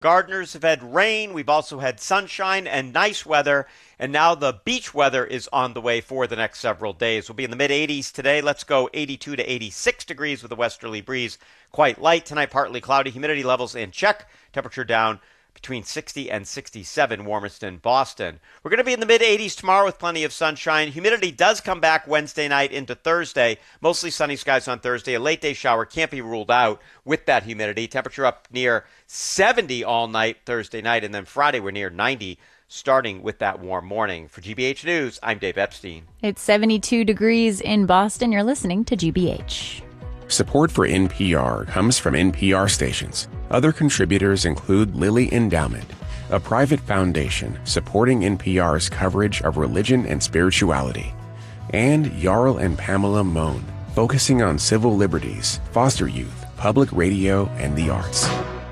Gardeners have had rain. We've also had sunshine and nice weather. And now the beach weather is on the way for the next several days. We'll be in the mid 80s today. Let's go 82 to 86 degrees with a westerly breeze. Quite light tonight, partly cloudy. Humidity levels in check. Temperature down between 60 and 67, warmest in Boston. We're going to be in the mid-80s tomorrow with plenty of sunshine. Humidity does come back Wednesday night into Thursday. Mostly sunny skies on Thursday. A late-day shower can't be ruled out with that humidity. Temperature up near 70 all night Thursday night, and then Friday we're near 90, starting with that warm morning. For GBH News, I'm Dave Epstein. It's 72 degrees in Boston. You're listening to GBH. Support for NPR comes from NPR stations. Other contributors include Lilly Endowment, a private foundation supporting NPR's coverage of religion and spirituality, and Jarl and Pamela Mohn, focusing on civil liberties, foster youth, public radio, and the arts.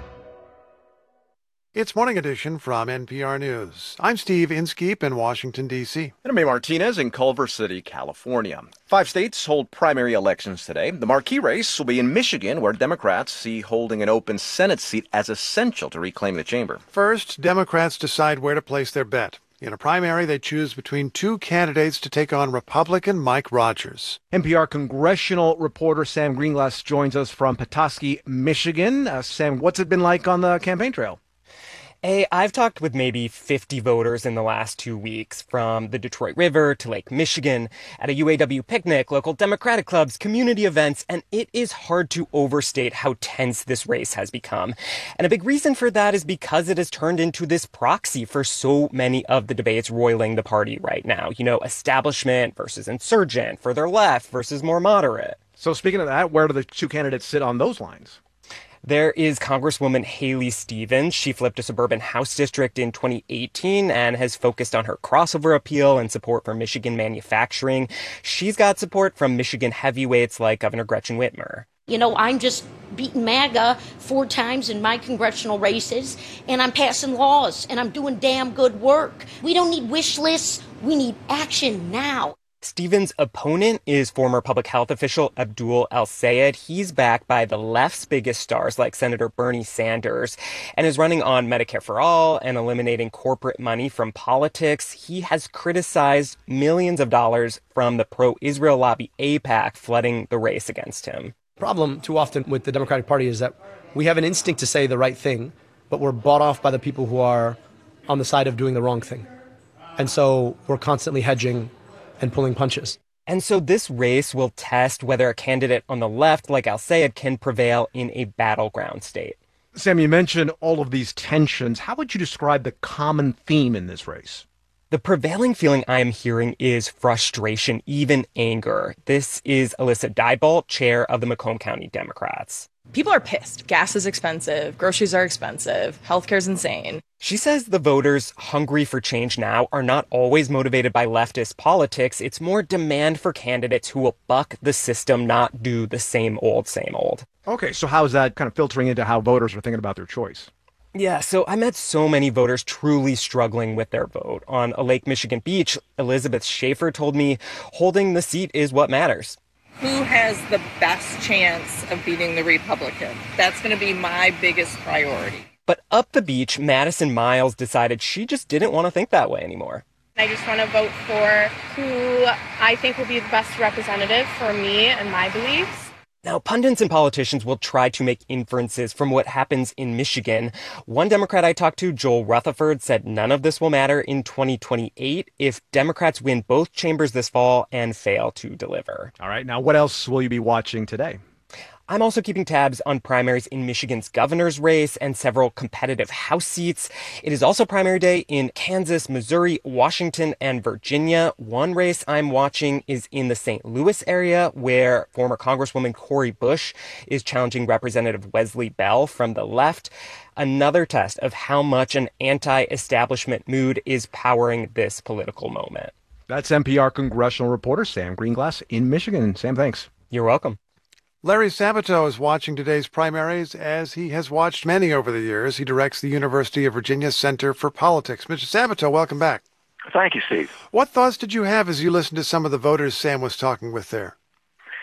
It's Morning Edition from NPR News. I'm Steve Inskeep in Washington, D.C. And I'm May Martinez in Culver City, California. 5 states hold primary elections today. The marquee race will be in Michigan, where Democrats see holding an open Senate seat as essential to reclaim the chamber. First, Democrats decide where to place their bet. In a primary, they choose between two candidates to take on Republican Mike Rogers. NPR congressional reporter Sam Greenglass joins us from Petoskey, Michigan. Sam, what's it been like on the campaign trail? Hey, I've talked with maybe 50 voters in the last 2 weeks, from the Detroit River to Lake Michigan, at a UAW picnic, local Democratic clubs, community events, and it is hard to overstate how tense this race has become. And a big reason for that is because it has turned into this proxy for so many of the debates roiling the party right now. You know, establishment versus insurgent, further left versus more moderate. So speaking of that, where do the two candidates sit on those lines? There is Congresswoman Haley Stevens. She flipped a suburban House district in 2018 and has focused on her crossover appeal and support for Michigan manufacturing. She's got support from Michigan heavyweights like Governor Gretchen Whitmer. You know, I'm just beating MAGA 4 times in my congressional races, and I'm passing laws, and I'm doing damn good work. We don't need wish lists. We need action now. Stevens' opponent is former public health official Abdul El-Sayed. He's backed by the left's biggest stars like Senator Bernie Sanders and is running on Medicare for All and eliminating corporate money from politics. He has criticized millions of dollars from the pro-Israel lobby AIPAC flooding the race against him. Problem too often with the Democratic Party is that we have an instinct to say the right thing, but we're bought off by the people who are on the side of doing the wrong thing. And so we're constantly hedging and pulling punches. And so this race will test whether a candidate on the left, like El-Sayed, can prevail in a battleground state. Sam, you mentioned all of these tensions. How would you describe the common theme in this race? The prevailing feeling I am hearing is frustration, even anger. This is Alyssa Diebolt, chair of the Macomb County Democrats. People are pissed. Gas is expensive. Groceries are expensive. Healthcare's insane. She says the voters hungry for change now are not always motivated by leftist politics. It's more demand for candidates who will buck the system, not do the same old, same old. Okay, so how is that kind of filtering into how voters are thinking about their choice? Yeah, so I met so many voters truly struggling with their vote. On a Lake Michigan beach, Elizabeth Schaefer told me holding the seat is what matters. Who has the best chance of beating the Republican? That's going to be my biggest priority. But up the beach, Madison Miles decided she just didn't want to think that way anymore. I just want to vote for who I think will be the best representative for me and my beliefs. Now, pundits and politicians will try to make inferences from what happens in Michigan. One Democrat I talked to, Joel Rutherford, said none of this will matter in 2028 if Democrats win both chambers this fall and fail to deliver. All right. Now, what else will you be watching today? I'm also keeping tabs on primaries in Michigan's governor's race and several competitive House seats. It is also primary day in Kansas, Missouri, Washington, and Virginia. One race I'm watching is in the St. Louis area, where former Congresswoman Cori Bush is challenging Representative Wesley Bell from the left. Another test of how much an anti-establishment mood is powering this political moment. That's NPR congressional reporter Sam Greenglass in Michigan. Sam, thanks. You're welcome. Larry Sabato is watching today's primaries, as he has watched many over the years. He directs the University of Virginia Center for Politics. Mr. Sabato, welcome back. Thank you, Steve. What thoughts did you have as you listened to some of the voters Sam was talking with there?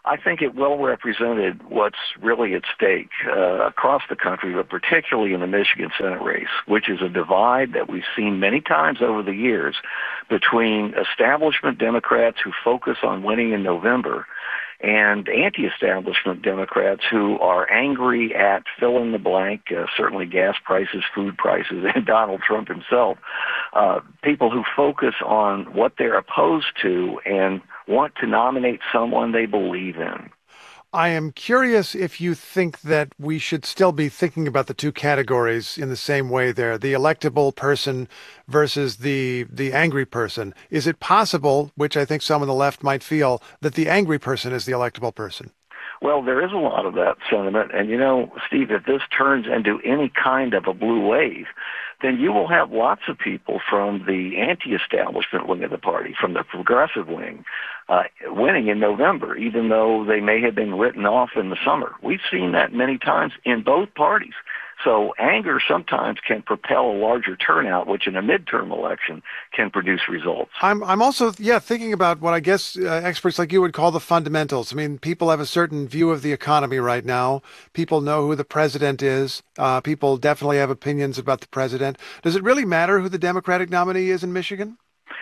I think it well represented what's really at stake across the country, but particularly in the Michigan Senate race, which is a divide that we've seen many times over the years between establishment Democrats who focus on winning in November and anti-establishment Democrats who are angry at fill in the blank, certainly gas prices, food prices, and Donald Trump himself. People who focus on what they're opposed to and want to nominate someone they believe in. I am curious if you think that we should still be thinking about the two categories in the same way there, the electable person versus the angry person. Is it possible, which I think some on the left might feel, that the angry person is the electable person? Well, there is a lot of that sentiment. And, you know, Steve, if this turns into any kind of a blue wave, then you will have lots of people from the anti-establishment wing of the party, from the progressive wing, winning in November, even though they may have been written off in the summer. We've seen that many times in both parties. So anger sometimes can propel a larger turnout, which in a midterm election can produce results. I'm also, thinking about what I guess experts like you would call the fundamentals. I mean, people have a certain view of the economy right now. People know who the president is. People definitely have opinions about the president. Does it really matter who the Democratic nominee is in Michigan?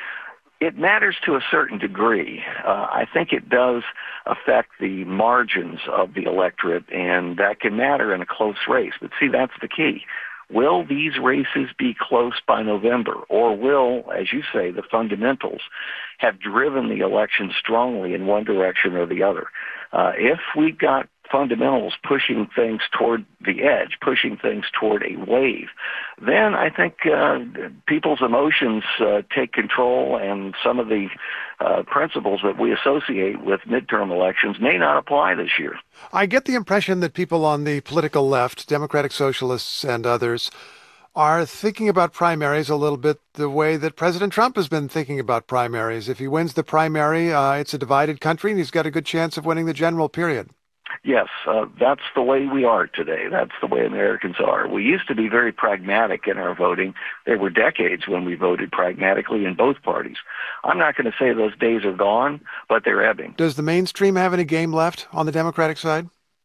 It matters to a certain degree. I think it does affect the margins of the electorate, and that can matter in a close race. But see, that's the key. Will these races be close by November, or will, as you say, the fundamentals have driven the election strongly in one direction or the other? If we've got fundamentals pushing things toward the edge, pushing things toward a wave, then I think people's emotions take control, and some of the principles that we associate with midterm elections may not apply this year. I get the impression that people on the political left, Democratic Socialists and others, are thinking about primaries a little bit the way that President Trump has been thinking about primaries. If he wins the primary, it's a divided country, and he's got a good chance of winning the general, period. Yes, that's the way we are today. That's the way Americans are. We used to be very pragmatic in our voting. There were decades when we voted pragmatically in both parties. I'm not going to say those days are gone, but they're ebbing. Does the mainstream have any game left on the Democratic side?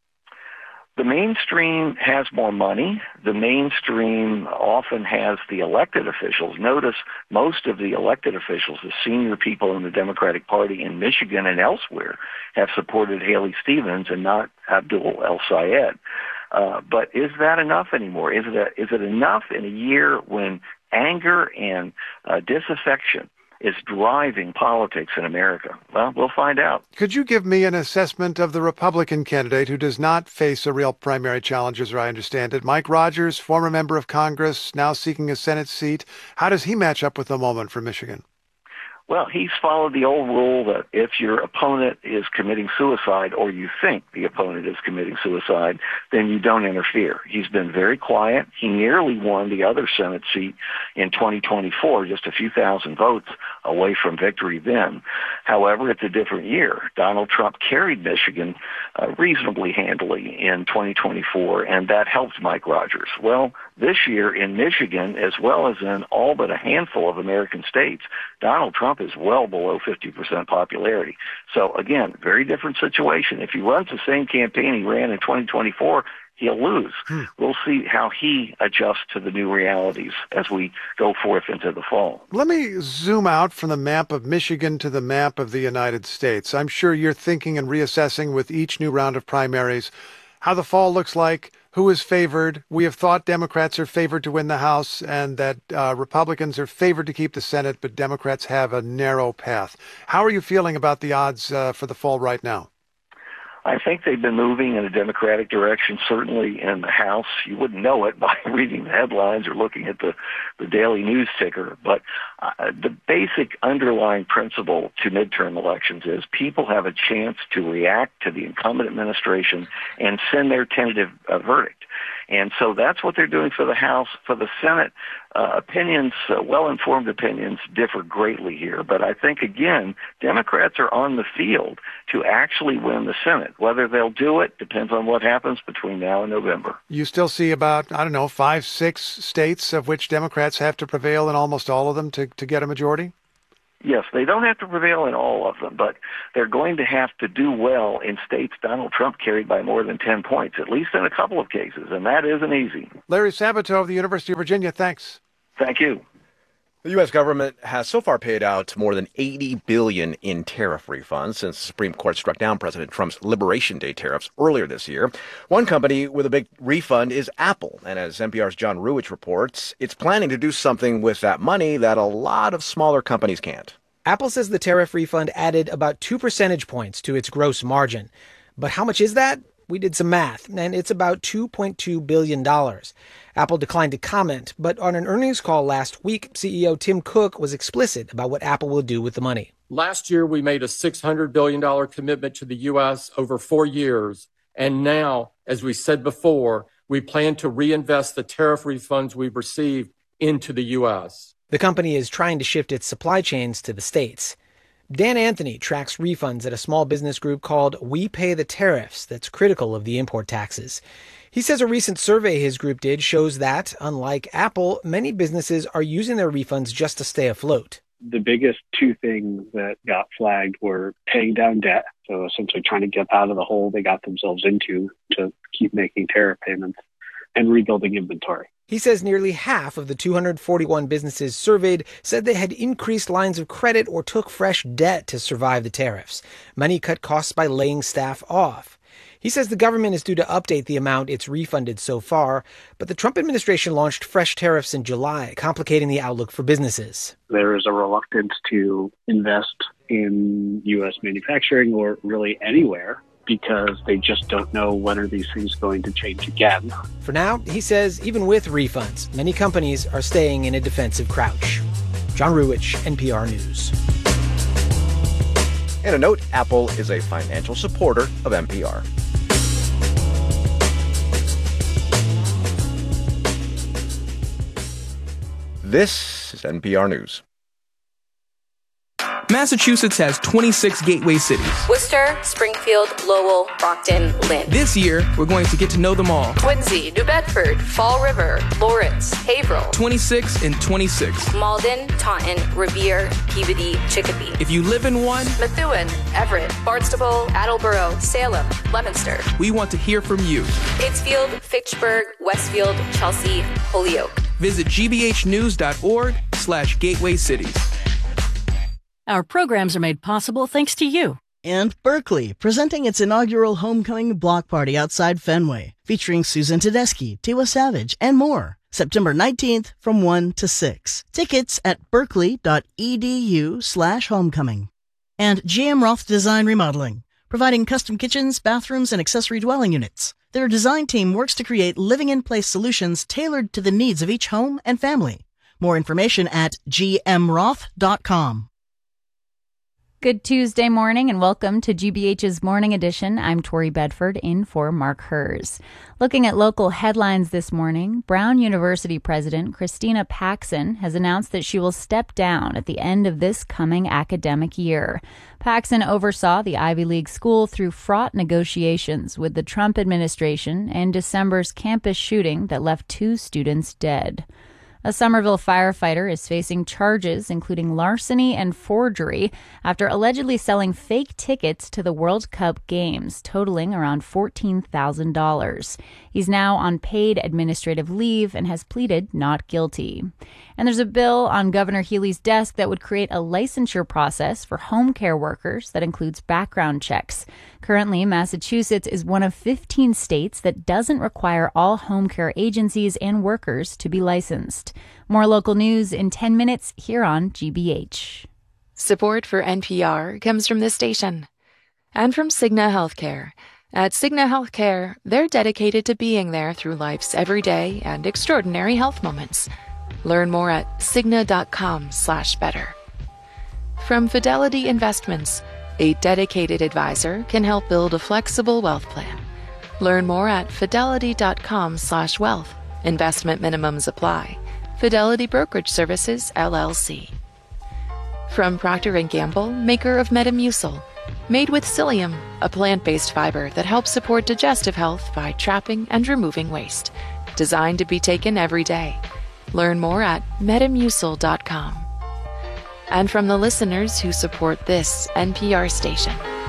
The mainstream has more money. The mainstream often has the elected officials. Notice most of the elected officials, the senior people in the Democratic Party in Michigan and elsewhere, have supported Haley Stevens and not Abdul El-Sayed. But is that enough anymore? Is it enough in a year when anger and disaffection is driving politics in America? Well, we'll find out. Could you give me an assessment of the Republican candidate who does not face a real primary challenge, as I understand it? Mike Rogers, former member of Congress, now seeking a Senate seat. How does he match up with the moment for Michigan? Well, he's followed the old rule that if your opponent is committing suicide, or you think the opponent is committing suicide, then you don't interfere. He's been very quiet. He nearly won the other Senate seat in 2024, just a few thousand votes away from victory then. However, it's a different year. Donald Trump carried Michigan reasonably handily in 2024, and that helped Mike Rogers. Well, this year in Michigan, as well as in all but a handful of American states, Donald Trump is well below 50% popularity. So again, very different situation. If he runs the same campaign he ran in 2024, he'll lose. We'll see how he adjusts to the new realities as we go forth into the fall. Let me zoom out from the map of Michigan to the map of the United States. I'm sure you're thinking and reassessing with each new round of primaries how the fall looks like, who is favored. We have thought Democrats are favored to win the House and that Republicans are favored to keep the Senate, but Democrats have a narrow path. How are you feeling about the odds for the fall right now? I think they've been moving in a Democratic direction, certainly in the House. You wouldn't know it by reading the headlines or looking at the daily news ticker. But the basic underlying principle to midterm elections is people have a chance to react to the incumbent administration and send their tentative verdict. And so that's what they're doing for the House. For the Senate, opinions, well-informed opinions, differ greatly here. But I think, again, Democrats are on the field to actually win the Senate. Whether they'll do it depends on what happens between now and November. You still see about, 5, 6 states of which Democrats have to prevail in almost all of them to get a majority? Yes, they don't have to prevail in all of them, but they're going to have to do well in states Donald Trump carried by more than 10 points, at least in a couple of cases, and that isn't easy. Larry Sabato of the University of Virginia, thanks. Thank you. The U.S. government has so far paid out more than $80 billion in tariff refunds since the Supreme Court struck down President Trump's Liberation Day tariffs earlier this year. One company with a big refund is Apple, and as NPR's John Ruwitch reports, it's planning to do something with that money that a lot of smaller companies can't. Apple says the tariff refund added about 2 percentage points to its gross margin. But how much is that? We did some math, and it's about $2.2 billion. Apple declined to comment, but on an earnings call last week, CEO Tim Cook was explicit about what Apple will do with the money. Last year, we made a $600 billion commitment to the U.S. over 4 years. And now, as we said before, we plan to reinvest the tariff refunds we've received into the U.S. The company is trying to shift its supply chains to the States. Dan Anthony tracks refunds at a small business group called We Pay the Tariffs that's critical of the import taxes. He says a recent survey his group did shows that, unlike Apple, many businesses are using their refunds just to stay afloat. The biggest two things that got flagged were paying down debt, so essentially trying to get out of the hole they got themselves into to keep making tariff payments, and rebuilding inventory. He says nearly half of the 241 businesses surveyed said they had increased lines of credit or took fresh debt to survive the tariffs. Many cut costs by laying staff off. He says the government is due to update the amount it's refunded so far, but the Trump administration launched fresh tariffs in July, complicating the outlook for businesses. There is a reluctance to invest in U.S. manufacturing or really anywhere, because they just don't know when are these things going to change again. For now, he says, even with refunds, many companies are staying in a defensive crouch. John Ruwitch, NPR News. And a note, Apple is a financial supporter of NPR. This is NPR News. Massachusetts has 26 gateway cities. Worcester, Springfield, Lowell, Brockton, Lynn. This year, we're going to get to know them all. Quincy, New Bedford, Fall River, Lawrence, Haverhill. 26 and 26. Malden, Taunton, Revere, Peabody, Chicopee. If you live in one, Methuen, Everett, Barnstable, Attleboro, Salem, Leominster. We want to hear from you. Pittsfield, Fitchburg, Westfield, Chelsea, Holyoke. Visit gbhnews.org/gateway cities. Our programs are made possible thanks to you. And Berkeley, presenting its inaugural homecoming block party outside Fenway, featuring Susan Tedeschi, Tiwa Savage, and more. September 19th from 1 to 6. Tickets at berkeley.edu/homecoming. And GM Roth Design Remodeling, providing custom kitchens, bathrooms, and accessory dwelling units. Their design team works to create living-in-place solutions tailored to the needs of each home and family. More information at gmroth.com. Good Tuesday morning and welcome to GBH's Morning Edition. I'm Tori Bedford in for Mark Hers. Looking at local headlines this morning, Brown University President Christina Paxson has announced that she will step down at the end of this coming academic year. Paxson oversaw the Ivy League school through fraught negotiations with the Trump administration and December's campus shooting that left 2 students dead. A Somerville firefighter is facing charges including larceny and forgery after allegedly selling fake tickets to the World Cup games, totaling around $14,000. He's now on paid administrative leave and has pleaded not guilty. And there's a bill on Governor Healey's desk that would create a licensure process for home care workers that includes background checks. Currently, Massachusetts is one of 15 states that doesn't require all home care agencies and workers to be licensed. More local news in 10 minutes here on GBH. Support for NPR comes from this station and from Cigna Healthcare. At Cigna Healthcare, they're dedicated to being there through life's everyday and extraordinary health moments. Learn more at Cigna.com/better. From Fidelity Investments, a dedicated advisor can help build a flexible wealth plan. Learn more at Fidelity.com/wealth. Investment minimums apply. Fidelity Brokerage Services, LLC. From Procter & Gamble, maker of Metamucil. Made with psyllium, a plant-based fiber that helps support digestive health by trapping and removing waste. Designed to be taken every day. Learn more at Metamucil.com. and from the listeners who support this NPR station.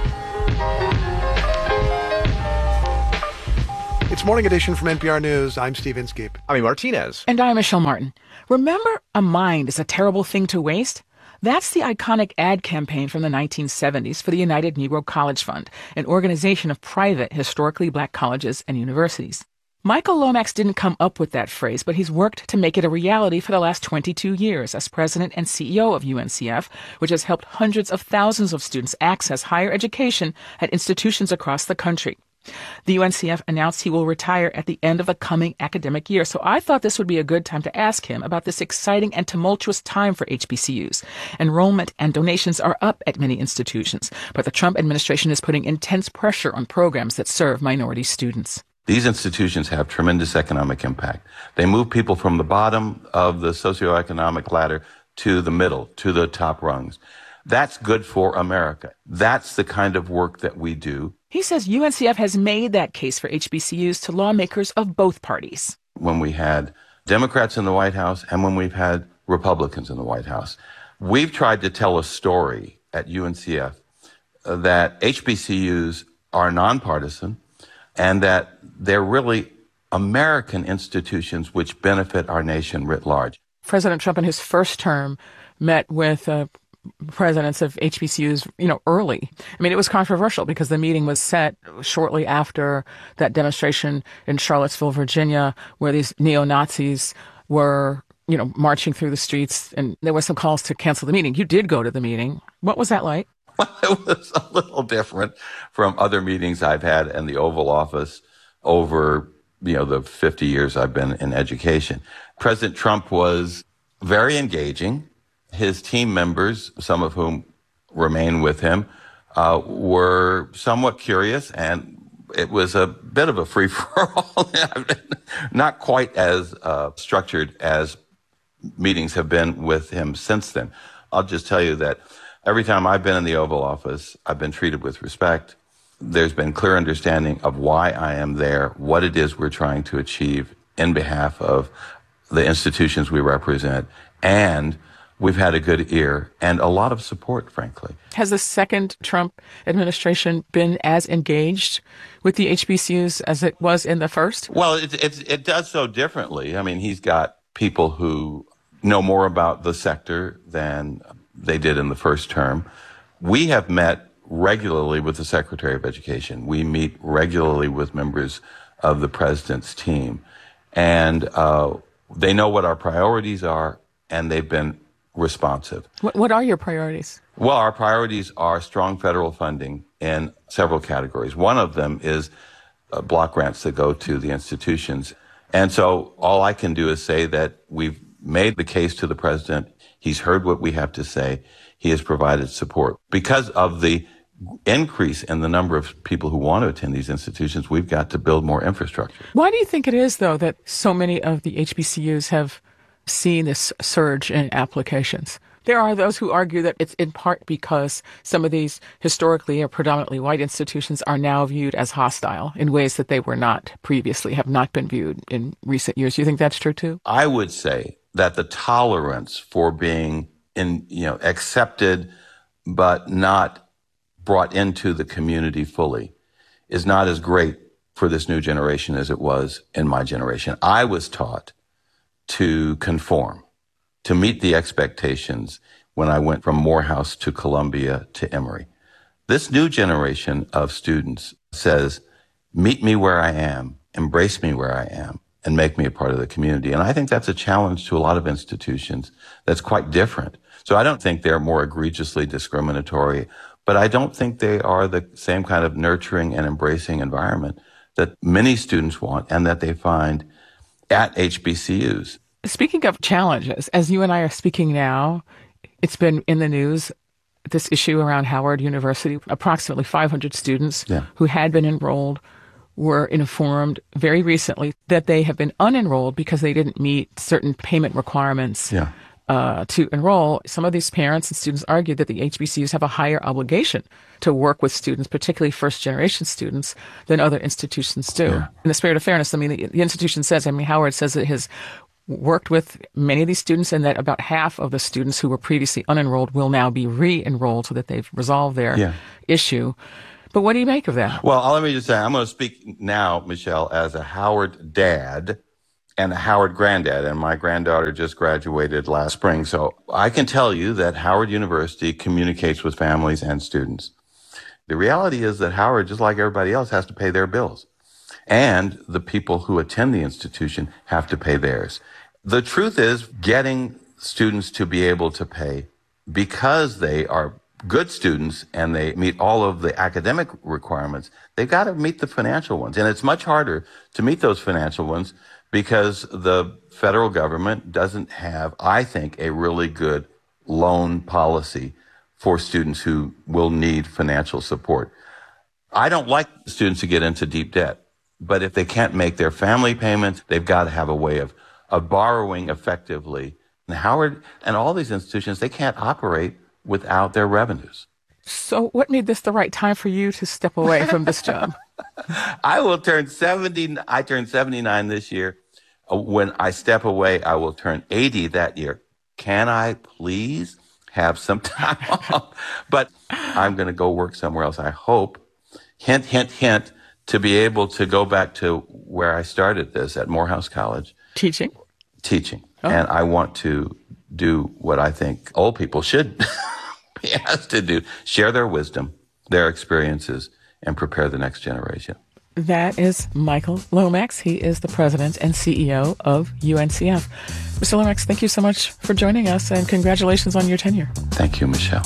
It's Morning Edition from NPR News. I'm Steve Inskeep. I'm Martinez. And I'm Michelle Martin. Remember, a mind is a terrible thing to waste? That's the iconic ad campaign from the 1970s for the United Negro College Fund, an organization of private, historically black colleges and universities. Michael Lomax didn't come up with that phrase, but he's worked to make it a reality for the last 22 years as president and CEO of UNCF, which has helped hundreds of thousands of students access higher education at institutions across the country. The UNCF announced he will retire at the end of the coming academic year, so I thought this would be a good time to ask him about this exciting and tumultuous time for HBCUs. Enrollment and donations are up at many institutions, but the Trump administration is putting intense pressure on programs that serve minority students. These institutions have tremendous economic impact. They move people from the bottom of the socioeconomic ladder to the middle, to the top rungs. That's good for America. That's the kind of work that we do. He says UNCF has made that case for HBCUs to lawmakers of both parties. When we had Democrats in the White House and when we've had Republicans in the White House, we've tried to tell a story at UNCF that HBCUs are nonpartisan and that they're really American institutions which benefit our nation writ large. President Trump in his first term met with presidents of HBCUs, early. I mean, it was controversial because the meeting was set shortly after that demonstration in Charlottesville, Virginia, where these neo-Nazis were, marching through the streets, and there were some calls to cancel the meeting. You did go to the meeting. What was that like? Well, it was a little different from other meetings I've had in the Oval Office over, the 50 years I've been in education. President Trump was very engaging. His team members, some of whom remain with him, were somewhat curious, and it was a bit of a free-for-all. Not quite as structured as meetings have been with him since then. I'll just tell you that every time I've been in the Oval Office, I've been treated with respect. There's been clear understanding of why I am there, what it is we're trying to achieve in behalf of the institutions we represent, and we've had a good ear and a lot of support, frankly. Has the second Trump administration been as engaged with the HBCUs as it was in the first? Well, it does so differently. I mean, he's got people who know more about the sector than they did in the first term. We have met regularly with the Secretary of Education. We meet regularly with members of the president's team. And they know what our priorities are, and they've been responsive. What are your priorities? Well, our priorities are strong federal funding in several categories. One of them is block grants that go to the institutions. And so all I can do is say that we've made the case to the president. He's heard what we have to say. He has provided support. Because of the increase in the number of people who want to attend these institutions, we've got to build more infrastructure. Why do you think it is, though, that so many of the HBCUs have seen this surge in applications? There are those who argue that it's in part because some of these historically or predominantly white institutions are now viewed as hostile in ways that they were not previously, have not been viewed in recent years. Do you think that's true, too? I would say that the tolerance for being accepted but not brought into the community fully is not as great for this new generation as it was in my generation. I was taught to conform, to meet the expectations when I went from Morehouse to Columbia to Emory. This new generation of students says, meet me where I am, embrace me where I am, and make me a part of the community. And I think that's a challenge to a lot of institutions that's quite different. So I don't think they're more egregiously discriminatory, but I don't think they are the same kind of nurturing and embracing environment that many students want and that they find at HBCUs. Speaking of challenges, as you and I are speaking now, it's been in the news, this issue around Howard University. Approximately 500 students who had been enrolled were informed very recently that they have been unenrolled because they didn't meet certain payment requirements to enroll. Some of these parents and students argued that the HBCUs have a higher obligation to work with students, particularly first-generation students, than other institutions do. In the spirit of fairness, I mean, the institution says, Howard says that his worked with many of these students, and that about half of the students who were previously unenrolled will now be re-enrolled so that they've resolved their issue. But what do you make of that? Well, let me just say, I'm going to speak now, Michelle, as a Howard dad and a Howard granddad, and my granddaughter just graduated last spring. So I can tell you that Howard University communicates with families and students. The reality is that Howard, just like everybody else, has to pay their bills. And the people who attend the institution have to pay theirs. The truth is, getting students to be able to pay because they are good students and they meet all of the academic requirements, they've got to meet the financial ones. And it's much harder to meet those financial ones because the federal government doesn't have, I think, a really good loan policy for students who will need financial support. I don't like students to get into deep debt, but if they can't make their family payments, they've got to have a way of borrowing effectively. And Howard and all these institutions, they can't operate without their revenues. So what made this the right time for you to step away from this job? I turned 79 this year. When I step away, I will turn 80 that year. Can I please have some time off? But I'm going to go work somewhere else. I hope, hint, hint, hint, to be able to go back to where I started this at Morehouse College. Teaching. Oh. And I want to do what I think old people should be asked to do, share their wisdom, their experiences, and prepare the next generation. That is Michael Lomax. He is the president and CEO of UNCF. Mr. Lomax, thank you so much for joining us, and congratulations on your tenure. Thank you, Michelle.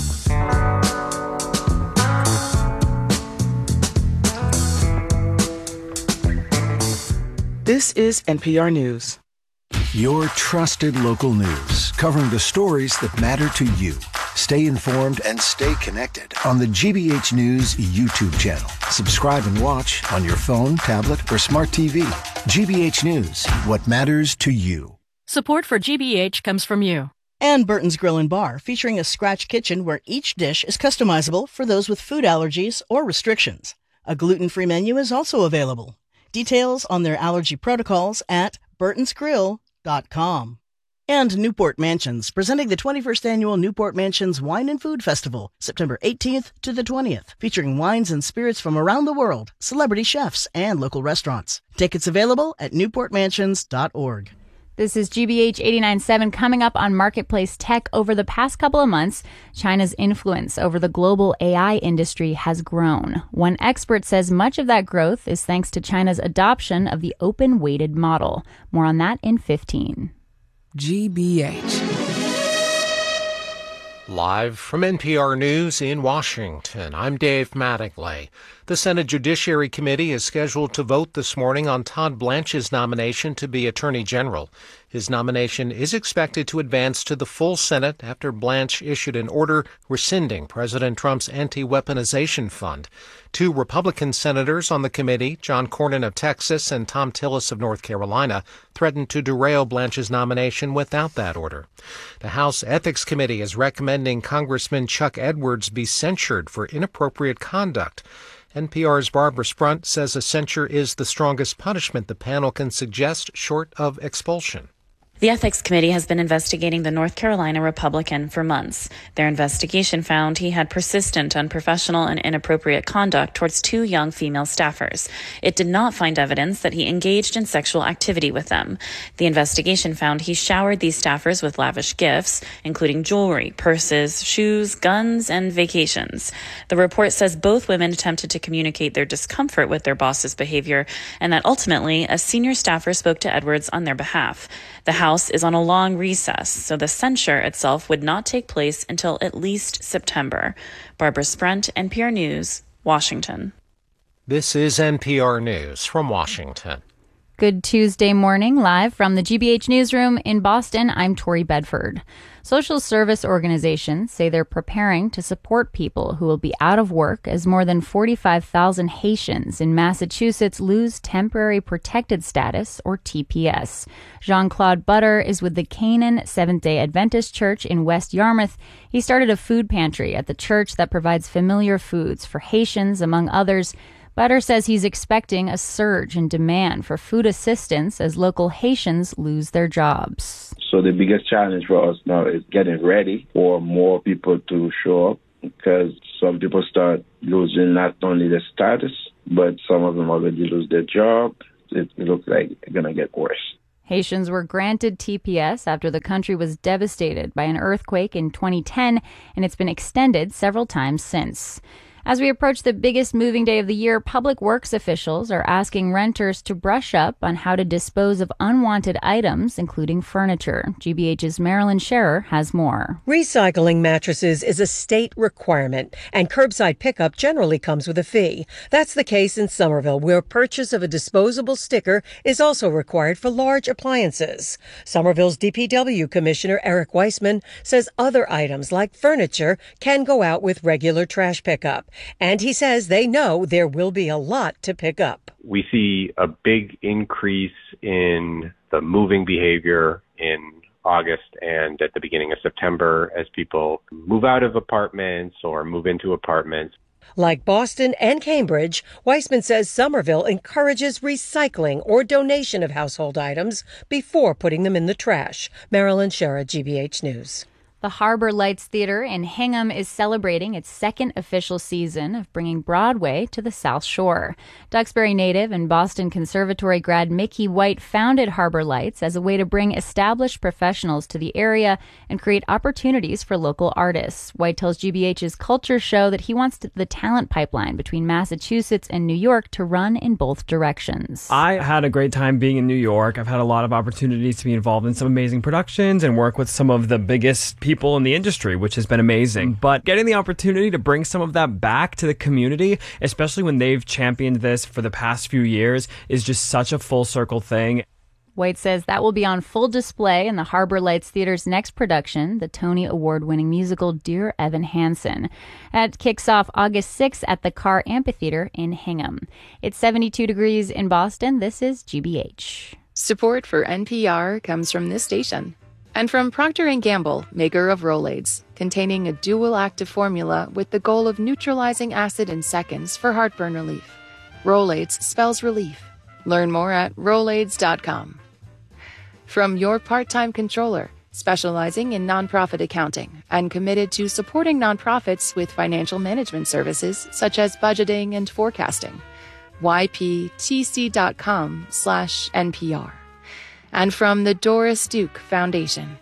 This is NPR News. Your trusted local news, covering the stories that matter to you. Stay informed and stay connected on the GBH News YouTube channel. Subscribe and watch on your phone, tablet, or smart TV. GBH News, what matters to you. Support for GBH comes from you. And Burton's Grill and Bar, featuring a scratch kitchen where each dish is customizable for those with food allergies or restrictions. A gluten-free menu is also available. Details on their allergy protocols at burtonsgrill.com. And Newport Mansions, presenting the 21st Annual Newport Mansions Wine and Food Festival, September 18th to the 20th, featuring wines and spirits from around the world, celebrity chefs, and local restaurants. Tickets available at newportmansions.org. This is GBH 89.7. Coming up on Marketplace Tech, over the past couple of months, China's influence over the global AI industry has grown. One expert says much of that growth is thanks to China's adoption of the open weighted model. More on that in 15. GBH. Live from NPR News in Washington, I'm Dave Mattingly. The Senate Judiciary Committee is scheduled to vote this morning on Todd Blanche's nomination to be Attorney General. His nomination is expected to advance to the full Senate after Blanche issued an order rescinding President Trump's anti-weaponization fund. Two Republican senators on the committee, John Cornyn of Texas and Thom Tillis of North Carolina, threatened to derail Blanche's nomination without that order. The House Ethics Committee is recommending Congressman Chuck Edwards be censured for inappropriate conduct. NPR's Barbara Sprunt says a censure is the strongest punishment the panel can suggest short of expulsion. The Ethics Committee has been investigating the North Carolina Republican for months. Their investigation found he had persistent, unprofessional, and inappropriate conduct towards two young female staffers. It did not find evidence that he engaged in sexual activity with them. The investigation found he showered these staffers with lavish gifts, including jewelry, purses, shoes, guns, and vacations. The report says both women attempted to communicate their discomfort with their boss's behavior, and that ultimately a senior staffer spoke to Edwards on their behalf. The House is on a long recess, so the censure itself would not take place until at least September. Barbara Sprunt, NPR News, Washington. This is NPR News from Washington. Good Tuesday morning, live from the GBH Newsroom in Boston. I'm Tori Bedford. Social service organizations say they're preparing to support people who will be out of work as more than 45,000 Haitians in Massachusetts lose temporary protected status, or TPS. Jean-Claude Butter is with the Canaan Seventh-day Adventist Church in West Yarmouth. He started a food pantry at the church that provides familiar foods for Haitians, among others. Butter says he's expecting a surge in demand for food assistance as local Haitians lose their jobs. So the biggest challenge for us now is getting ready for more people to show up, because some people start losing not only their status, but some of them already lose their job. It looks like it's going to get worse. Haitians were granted TPS after the country was devastated by an earthquake in 2010, and it's been extended several times since. As we approach the biggest moving day of the year, public works officials are asking renters to brush up on how to dispose of unwanted items, including furniture. GBH's Marilyn Scherer has more. Recycling mattresses is a state requirement, and curbside pickup generally comes with a fee. That's the case in Somerville, where purchase of a disposable sticker is also required for large appliances. Somerville's DPW Commissioner Eric Weissman says other items like furniture can go out with regular trash pickup. And he says they know there will be a lot to pick up. We see a big increase in the moving behavior in August and at the beginning of September as people move out of apartments or move into apartments. Like Boston and Cambridge, Weissman says Somerville encourages recycling or donation of household items before putting them in the trash. Marilyn Scherer, GBH News. The Harbor Lights Theater in Hingham is celebrating its second official season of bringing Broadway to the South Shore. Duxbury native and Boston Conservatory grad Mickey White founded Harbor Lights as a way to bring established professionals to the area and create opportunities for local artists. White tells GBH's Culture Show that he wants the talent pipeline between Massachusetts and New York to run in both directions. I had a great time being in New York. I've had a lot of opportunities to be involved in some amazing productions and work with some of the biggest people in the industry, which has been amazing. But getting the opportunity to bring some of that back to the community, especially when they've championed this for the past few years, is just such a full circle thing. White says that will be on full display in the Harbor Lights Theater's next production, the Tony Award-winning musical Dear Evan Hansen. It kicks off August 6th at the Carr Amphitheater in Hingham. It's 72 degrees in Boston. This is GBH. Support for NPR comes from this station. And from Procter & Gamble, maker of Rolaids, containing a dual active formula with the goal of neutralizing acid in seconds for heartburn relief. Rolaids spells relief. Learn more at Rolaids.com. From your part-time controller, specializing in nonprofit accounting and committed to supporting nonprofits with financial management services such as budgeting and forecasting. YPTC.com/NPR. And from the Doris Duke Foundation.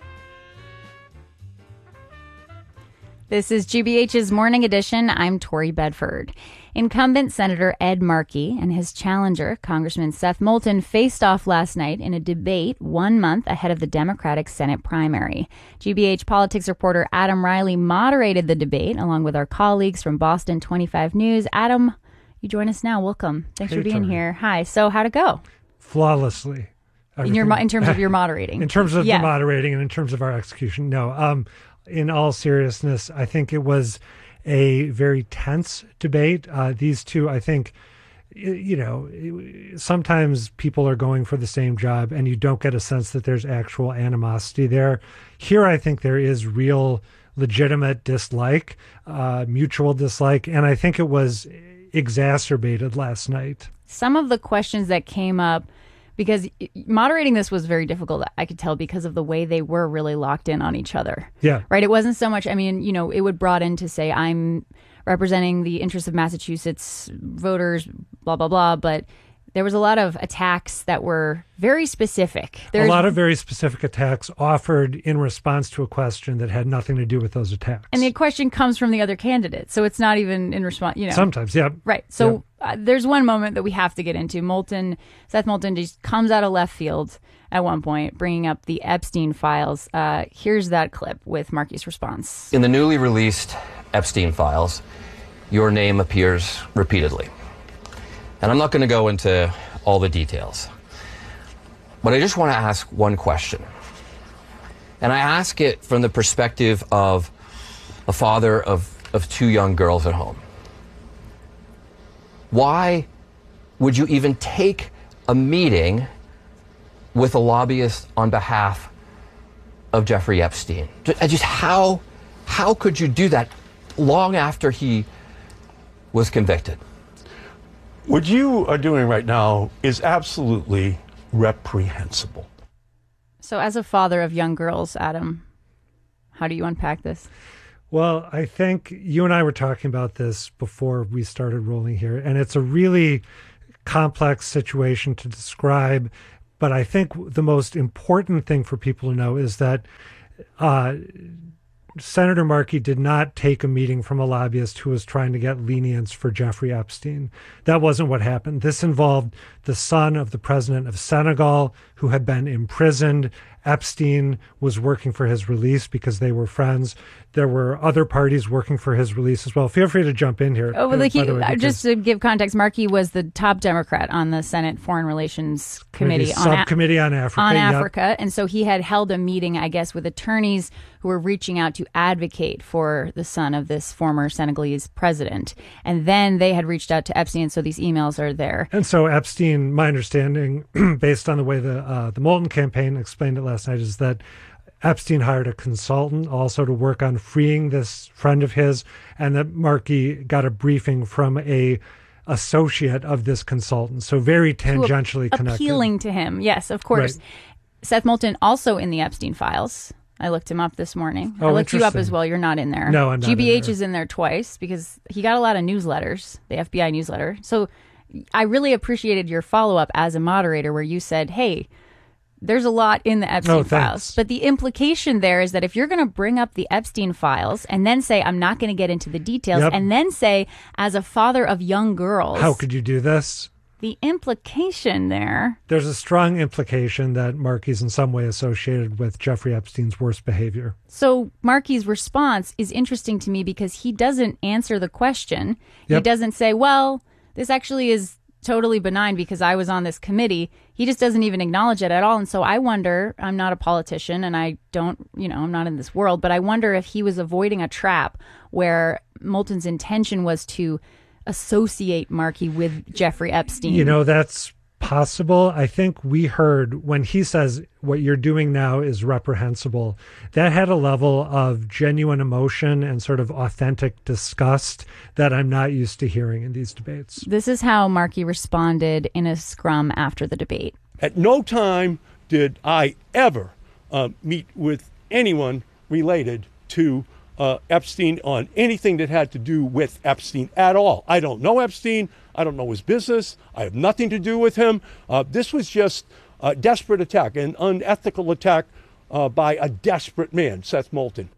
This is GBH's Morning Edition. I'm Tori Bedford. Incumbent Senator Ed Markey and his challenger, Congressman Seth Moulton, faced off last night in a debate 1 month ahead of the Democratic Senate primary. GBH politics reporter Adam Riley moderated the debate along with our colleagues from Boston 25 News. Adam, you join us now. Welcome. Thanks for being here. Hi. So how'd it go? Flawlessly. In terms of your moderating. In terms of the moderating and in terms of our execution, no. In all seriousness, I think it was a very tense debate. These two, I think, sometimes people are going for the same job and you don't get a sense that there's actual animosity there. Here, I think there is real legitimate dislike, mutual dislike, and I think it was exacerbated last night. Some of the questions that came up, because moderating this was very difficult, I could tell, because of the way they were really locked in on each other. Yeah. Right? It wasn't so much, it would brought in to say, I'm representing the interests of Massachusetts voters, blah, blah, blah. But there was a lot of attacks that were very specific. A lot of very specific attacks offered in response to a question that had nothing to do with those attacks. And the question comes from the other candidate, so it's not even in response, Sometimes, yeah. Right. So there's one moment that we have to get into. Seth Moulton just comes out of left field at one point, bringing up the Epstein files. Here's that clip with Markey's response. In the newly released Epstein files, your name appears repeatedly. And I'm not going to go into all the details, but I just want to ask one question. And I ask it from the perspective of a father of two young girls at home. Why would you even take a meeting with a lobbyist on behalf of Jeffrey Epstein? Just how could you do that long after he was convicted? What you are doing right now is absolutely reprehensible. So as a father of young girls, Adam, how do you unpack this? Well, I think you and I were talking about this before we started rolling here, and it's a really complex situation to describe. But I think the most important thing for people to know is that Senator Markey did not take a meeting from a lobbyist who was trying to get lenience for Jeffrey Epstein. That wasn't what happened. This involved the son of the president of Senegal, who had been imprisoned. Epstein was working for his release because they were friends. There were other parties working for his release as well. Feel free to jump in here. Oh, well, just to give context, Markey was the top Democrat on the Senate Foreign Relations Committee subcommittee on Africa. And so he had held a meeting, I guess, with attorneys who were reaching out to advocate for the son of this former Senegalese president. And then they had reached out to Epstein, so these emails are there. And so Epstein, my understanding, based on the way the Moulton campaign explained it last night, is that Epstein hired a consultant also to work on freeing this friend of his, and that Markey got a briefing from a associate of this consultant. So very tangentially connected. Appealing to him, yes, of course. Right. Seth Moulton also in the Epstein files. I looked him up this morning. I looked you up as well. You're not in there. No, I'm not GBH is in there twice because he got a lot of newsletters, the FBI newsletter. So I really appreciated your follow-up as a moderator where you said, hey, there's a lot in the Epstein files. But the implication there is that if you're going to bring up the Epstein files and then say, I'm not going to get into the details, and then say, as a father of young girls. How could you do this? The implication there. There's a strong implication that Markey's in some way associated with Jeffrey Epstein's worst behavior. So Markey's response is interesting to me because he doesn't answer the question. He doesn't say, well, this actually is totally benign because I was on this committee. He just doesn't even acknowledge it at all. And so I wonder, I'm not a politician and I don't, I'm not in this world, but I wonder if he was avoiding a trap where Moulton's intention was to associate Markey with Jeffrey Epstein. That's possible. I think we heard when he says what you're doing now is reprehensible, that had a level of genuine emotion and sort of authentic disgust that I'm not used to hearing in these debates. This is how Markey responded in a scrum after the debate. At no time did I ever meet with anyone related to Epstein on anything that had to do with Epstein at all. I don't know Epstein. I don't know his business. I have nothing to do with him. This was just a desperate attack, an unethical attack by a desperate man, Seth Moulton.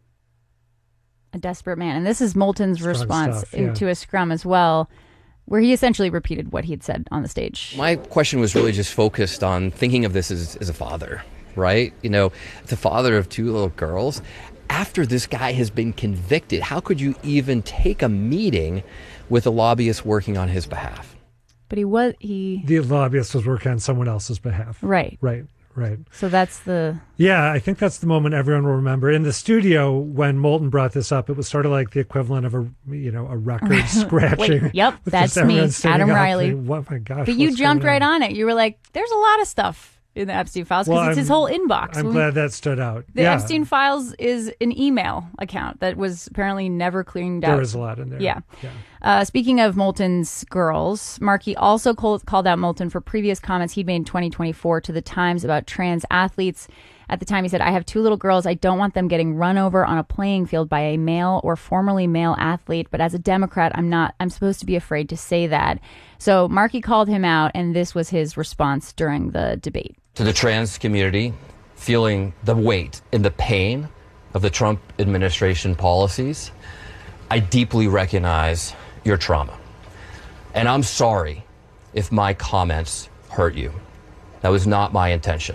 A desperate man. And this is Moulton's response to a scrum as well, where he essentially repeated what he had said on the stage. My question was really just focused on thinking of this as a father, right? The father of two little girls. After this guy has been convicted, how could you even take a meeting with a lobbyist working on his behalf? But the lobbyist was working on someone else's behalf. Right. So that's I think that's the moment everyone will remember. In the studio, when Moulton brought this up, it was sort of like the equivalent of a record scratching. Wait, yep, that's me, Adam Riley. Oh my gosh! But you jumped right on it. You were like, "There's a lot of stuff in the Epstein files," because it's his whole inbox. I'm glad that stood out. The Epstein files is an email account that was apparently never cleaned out. There is a lot in there. Yeah. Speaking of Moulton's girls, Markey also called out Moulton for previous comments he'd made in 2024 to the Times about trans athletes. At the time, he said, I have two little girls. I don't want them getting run over on a playing field by a male or formerly male athlete. But as a Democrat, I'm supposed to be afraid to say that. So Markey called him out, and this was his response during the debate. To the trans community, feeling the weight and the pain of the Trump administration policies, I deeply recognize your trauma. And I'm sorry if my comments hurt you. That was not my intention.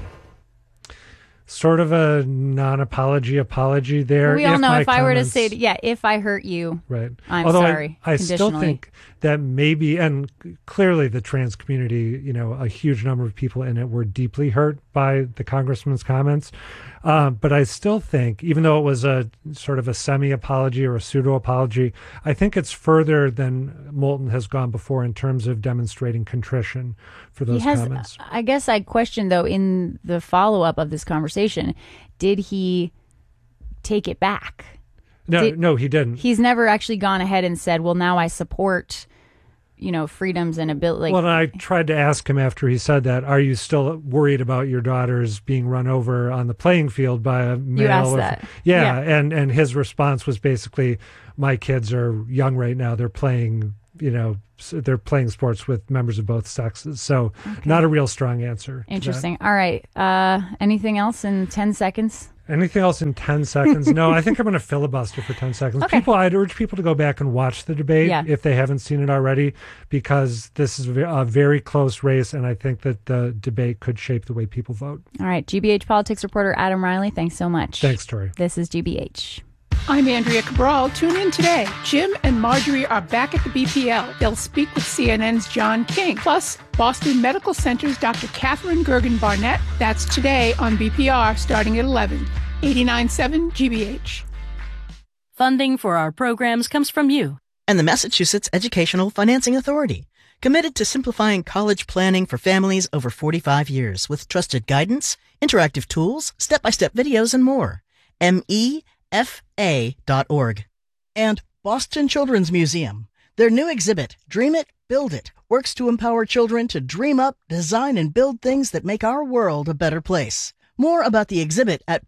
Sort of a non-apology there. We all know if I were to say, if I hurt you, right. I'm Although sorry. I still think that maybe, and clearly the trans community, a huge number of people in it were deeply hurt by the congressman's comments. But I still think, even though it was a sort of a semi-apology or a pseudo-apology, I think it's further than Moulton has gone before in terms of demonstrating contrition for those comments. I guess I question, though, in the follow-up of this conversation, did he take it back? No, he didn't. He's never actually gone ahead and said, well, now I support freedoms and ability. Well, I tried to ask him after he said that, are you still worried about your daughters being run over on the playing field by a male? You asked that. Yeah. And his response was basically, my kids are young right now. They're playing, they're playing sports with members of both sexes. So not a real strong answer. Interesting. All right. Anything else in 10 seconds? Anything else in 10 seconds? No, I think I'm going to filibuster for 10 seconds. Okay. I'd urge people to go back and watch the debate if they haven't seen it already, because this is a very close race, and I think that the debate could shape the way people vote. All right. GBH politics reporter Adam Riley, thanks so much. Thanks, Tori. This is GBH. I'm Andrea Cabral. Tune in today. Jim and Marjorie are back at the BPL. They'll speak with CNN's John King. Plus, Boston Medical Center's Dr. Catherine Gergen Barnett. That's today on BPR starting at 11. 89.7 GBH. Funding for our programs comes from you and the Massachusetts Educational Financing Authority, committed to simplifying college planning for families over 45 years with trusted guidance, interactive tools, step-by-step videos, and more. MEFA.org. And Boston Children's Museum. Their new exhibit, Dream It, Build It, works to empower children to dream up, design, and build things that make our world a better place. More about the exhibit at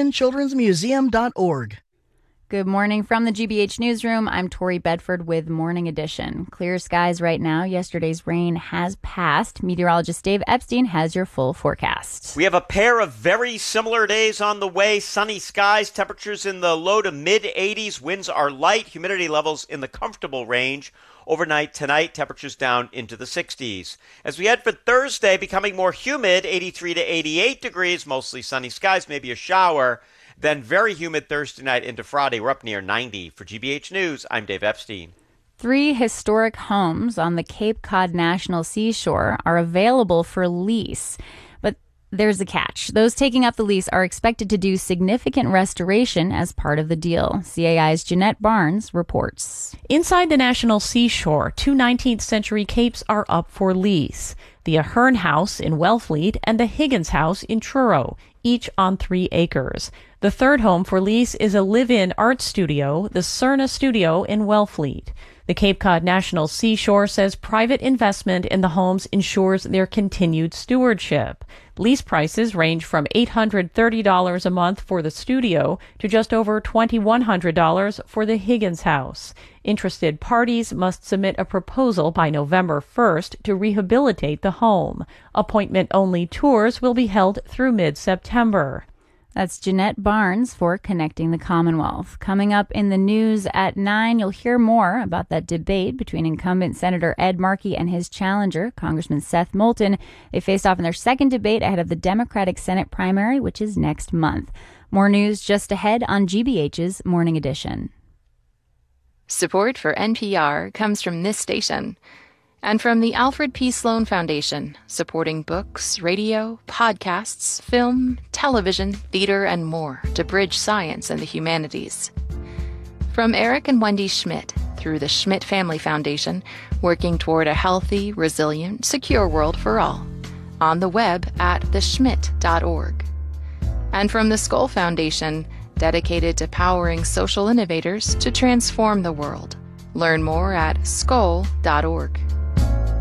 bostonchildrensmuseum.org. Good morning from the GBH Newsroom. I'm Tori Bedford with Morning Edition. Clear skies right now. Yesterday's rain has passed. Meteorologist Dave Epstein has your full forecast. We have a pair of very similar days on the way. Sunny skies, temperatures in the low to mid-80s. Winds are light, humidity levels in the comfortable range. Overnight tonight, temperatures down into the 60s. As we head for Thursday, becoming more humid, 83 to 88 degrees, mostly sunny skies, maybe a shower. Then very humid Thursday night into Friday. We're up near 90. For GBH News, I'm Dave Epstein. 3 historic homes on the Cape Cod National Seashore are available for lease. But there's a catch. Those taking up the lease are expected to do significant restoration as part of the deal. CAI's Jeanette Barnes reports. Inside the National Seashore, 2 19th century capes are up for lease. The Ahern House in Wellfleet and the Higgins House in Truro, each on 3 acres. The third home for lease is a live-in art studio, the Cerna Studio in Wellfleet. The Cape Cod National Seashore says private investment in the homes ensures their continued stewardship. Lease prices range from $830 a month for the studio to just over $2,100 for the Higgins House. Interested parties must submit a proposal by November 1st to rehabilitate the home. Appointment-only tours will be held through mid-September. That's Jeanette Barnes for Connecting the Commonwealth. Coming up in the news at 9, you'll hear more about that debate between incumbent Senator Ed Markey and his challenger, Congressman Seth Moulton. They faced off in their second debate ahead of the Democratic Senate primary, which is next month. More news just ahead on GBH's Morning Edition. Support for NPR comes from this station and from the Alfred P. Sloan Foundation, supporting books, radio, podcasts, film, television, theater, and more to bridge science and the humanities. From Eric and Wendy Schmidt through the Schmidt Family Foundation, working toward a healthy, resilient, secure world for all. On the web at theschmidt.org. And from the Skoll Foundation, dedicated to powering social innovators to transform the world. Learn more at skoll.org.